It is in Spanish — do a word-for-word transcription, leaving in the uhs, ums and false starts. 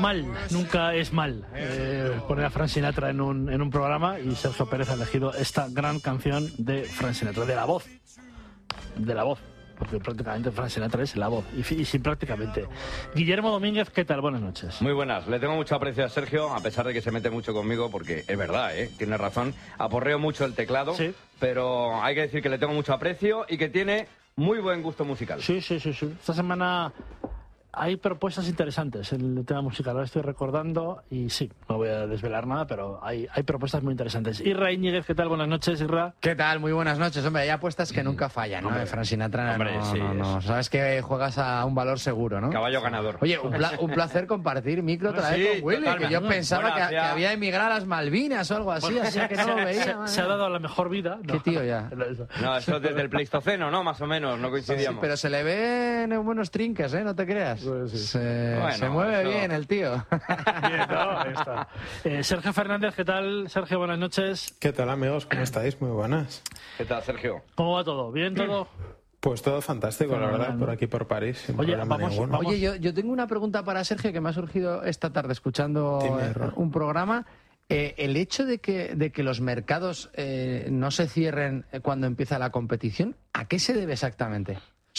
mal, nunca es mal eh, poner a Frank Sinatra en un, en un programa, y Sergio Pérez ha elegido esta gran canción de Frank Sinatra, de la voz, de la voz, porque prácticamente Frank Sinatra es la voz, y, y sin prácticamente. Guillermo Domínguez, ¿qué tal? Buenas noches. Muy buenas, le tengo mucho aprecio a Sergio, a pesar de que se mete mucho conmigo, porque es verdad, ¿eh? Tiene razón, aporreo mucho el teclado, sí. Pero hay que decir que le tengo mucho aprecio y que tiene muy buen gusto musical. Sí, sí, sí, sí. Esta semana hay propuestas interesantes en el tema musical, ahora estoy recordando, y sí, no voy a desvelar nada, pero hay, hay propuestas muy interesantes. Irra Íñiguez, ¿qué tal? Buenas noches, Irra. ¿Qué tal? Muy buenas noches. Hombre, hay apuestas que nunca fallan, ¿no? Hombre, de Frank Sinatra, hombre, no, sí, no, no. es... Sabes que juegas a un valor seguro, ¿no? Caballo ganador. Oye, un, pla un placer compartir micro otra sí, vez con Willy, totalmente. que yo pensaba Bueno, que, hacia... que había emigrado a las Malvinas o algo así, Bueno, así que no lo veía. Se, se ha dado a la mejor vida. Qué no, tío ya. No, eso desde el Pleistoceno, ¿no? Más o menos, no coincidíamos. Sí, pero se le ven buenos trinques, ¿eh? No te creas. Pues sí. Se... Bueno, Se mueve eso... bien el tío. Bien, ¿no? Ahí está. Eh, Sergio Fernández, ¿qué tal? Sergio, buenas noches. ¿Qué tal, amigos? ¿Cómo estáis? Muy buenas. ¿Qué tal, Sergio? ¿Cómo va todo? ¿Bien todo? Pues todo fantástico, Fenomenal, la verdad, ¿no? por aquí por París. Sin Oye, problema vamos, ninguno. vamos. Oye, yo, yo tengo una pregunta para Sergio que me ha surgido esta tarde escuchando Dime, un programa. Eh, el hecho de que, de que los mercados eh, no se cierren cuando empieza la competición, ¿a qué se debe exactamente?